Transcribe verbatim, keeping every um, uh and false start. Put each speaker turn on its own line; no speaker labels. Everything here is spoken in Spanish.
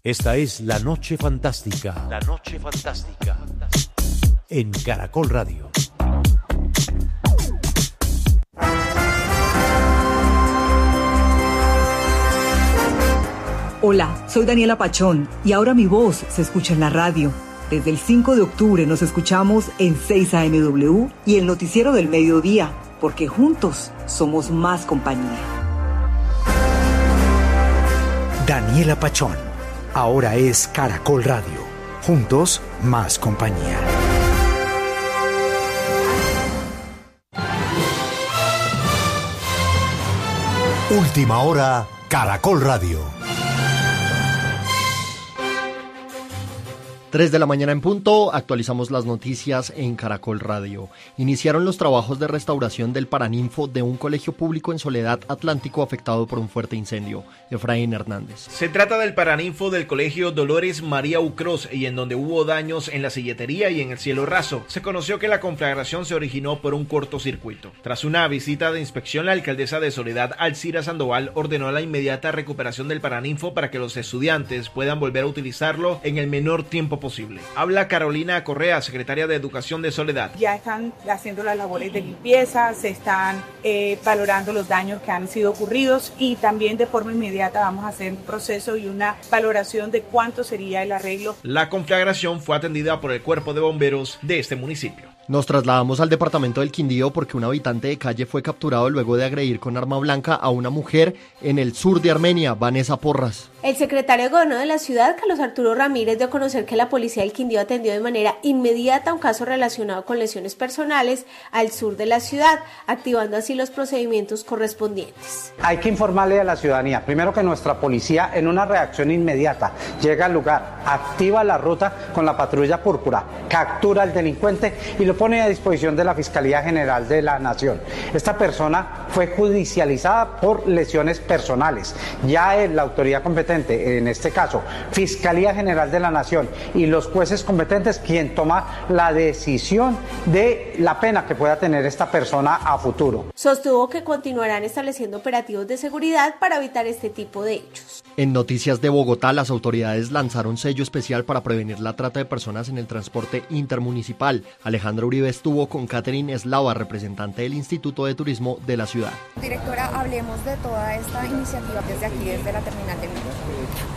Esta es La Noche Fantástica. La Noche Fantástica. En Caracol Radio.
Hola, soy Daniela Pachón y ahora mi voz se escucha en la radio. Desde el cinco de octubre nos escuchamos en seis A M W y el noticiero del mediodía, porque juntos somos más compañía.
Daniela Pachón, ahora es Caracol Radio. Juntos, más compañía.
Última hora, Caracol Radio.
tres de la mañana en punto, actualizamos las noticias en Caracol Radio. Iniciaron los trabajos de restauración del Paraninfo de un colegio público en Soledad Atlántico afectado por un fuerte incendio. Efraín Hernández.
Se trata del Paraninfo del colegio Dolores María Ucros y en donde hubo daños en la silletería y en el cielo raso. Se conoció que la conflagración se originó por un cortocircuito. Tras una visita de inspección, la alcaldesa de Soledad, Alcira Sandoval, ordenó la inmediata recuperación del Paraninfo para que los estudiantes puedan volver a utilizarlo en el menor tiempo posible. Habla Carolina Correa, secretaria de Educación de Soledad.
Ya están haciendo las labores de limpieza, se están eh, valorando los daños que han sido ocurridos y también de forma inmediata vamos a hacer un proceso y una valoración de cuánto sería el arreglo.
La conflagración fue atendida por el cuerpo de bomberos de este municipio.
Nos trasladamos al departamento del Quindío porque un habitante de calle fue capturado luego de agredir con arma blanca a una mujer en el sur de Armenia, Vanessa Porras.
El secretario de Gobierno de la ciudad, Carlos Arturo Ramírez, dio a conocer que la policía del Quindío atendió de manera inmediata un caso relacionado con lesiones personales al sur de la ciudad, activando así los procedimientos correspondientes.
Hay que informarle a la ciudadanía, primero que nuestra policía en una reacción inmediata llega al lugar, activa la ruta con la patrulla púrpura, captura al delincuente y lo pone a disposición de la Fiscalía General de la Nación. Esta persona fue judicializada por lesiones personales. Ya la autoridad competente, en este caso, Fiscalía General de la Nación y los jueces competentes, quien toma la decisión de la pena que pueda tener esta persona a futuro.
Sostuvo que continuarán estableciendo operativos de seguridad para evitar este tipo de hechos.
En noticias de Bogotá, las autoridades lanzaron sello especial para prevenir la trata de personas en el transporte intermunicipal. Alejandra Uribe estuvo con Catherine Eslava, representante del Instituto de Turismo de la ciudad.
Directora, hablemos de toda esta iniciativa desde aquí, desde la terminal de metro.